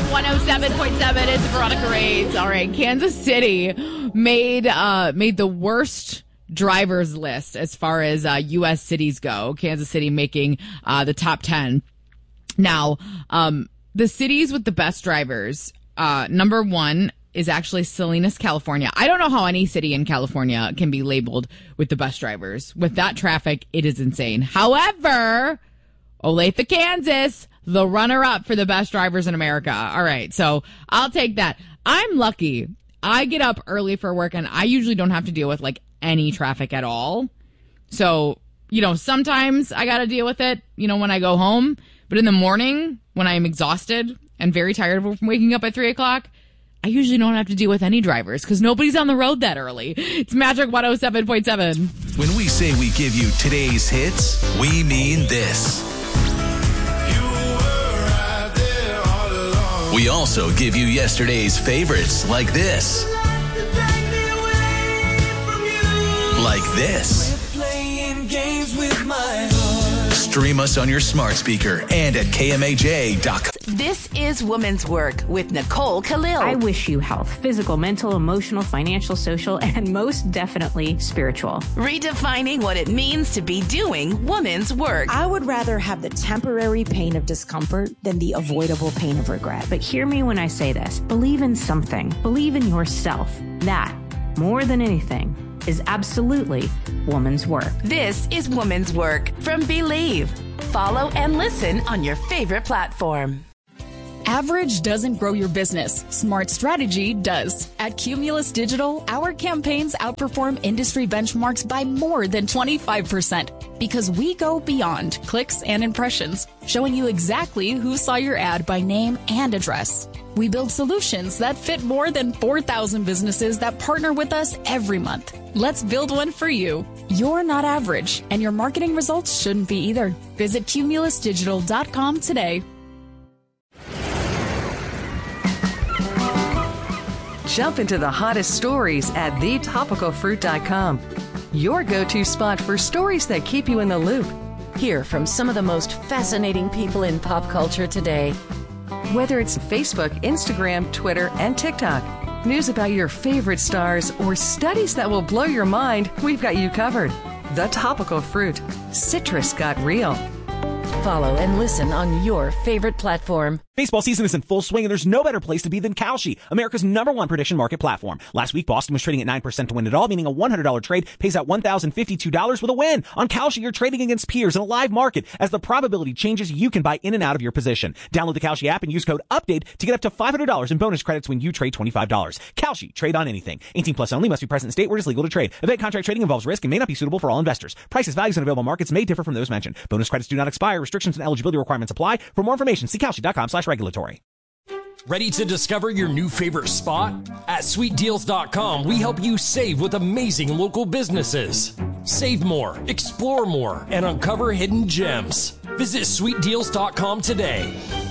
107.7. It's Veronica Reyes. All right, Kansas City made the worst drivers list as far as U.S. cities go. Kansas City making the top 10. Now, the cities with the best drivers, number one is actually Salinas, California. I don't know how any city in California can be labeled with the best drivers. With that traffic, it is insane. However, Olathe, Kansas, the runner-up for the best drivers in America. All right, so I'll take that. I'm lucky. I get up early for work, and I usually don't have to deal with, like, any traffic at all. So, sometimes I got to deal with it, when I go home. But in the morning, when I'm exhausted and very tired of waking up at 3 o'clock, I usually don't have to deal with any drivers because nobody's on the road that early. It's Magic 107.7. When we say we give you today's hits, we mean this. We also give you yesterday's favorites like this. Like this. Stream us on your smart speaker and at KMAJ.com. This is Woman's Work with Nicole Khalil. I wish you health, physical, mental, emotional, financial, social, and most definitely spiritual. Redefining what it means to be doing woman's work. I would rather have the temporary pain of discomfort than the avoidable pain of regret. But hear me when I say this. Believe in something. Believe in yourself. That, more than anything, is absolutely woman's work. This is Woman's Work from Believe. Follow and listen on your favorite platform. Average doesn't grow your business. Smart strategy does. At Cumulus Digital, our campaigns outperform industry benchmarks by more than 25% because we go beyond clicks and impressions, showing you exactly who saw your ad by name and address. We build solutions that fit more than 4,000 businesses that partner with us every month. Let's build one for you. You're not average, and your marketing results shouldn't be either. Visit cumulusdigital.com today. Jump into the hottest stories at thetopicalfruit.com. Your go-to spot for stories that keep you in the loop. Hear from some of the most fascinating people in pop culture today. Whether it's Facebook, Instagram, Twitter, and TikTok, news about your favorite stars, or studies that will blow your mind, we've got you covered. The Topical Fruit. Citrus got real. Follow and listen on your favorite platform. Baseball season is in full swing, and there's no better place to be than Kalshi, America's #1 prediction market platform. Last week, Boston was trading at 9% to win it all, meaning a $100 trade pays out $1,052 with a win. On Kalshi, you're trading against peers in a live market. As the probability changes, you can buy in and out of your position. Download the Kalshi app and use code UPDATE to get up to $500 in bonus credits when you trade $25. Kalshi, trade on anything. 18 plus only, must be present in state where it is legal to trade. Event contract trading involves risk and may not be suitable for all investors. Prices, values, and available markets may differ from those mentioned. Bonus credits do not expire. Restrictions and eligibility requirements apply. For more information, see Kalshi.com/regulatory. Ready to discover your new favorite spot? At sweetdeals.com, we help you save with amazing local businesses. Save more, explore more, and uncover hidden gems. Visit sweetdeals.com today.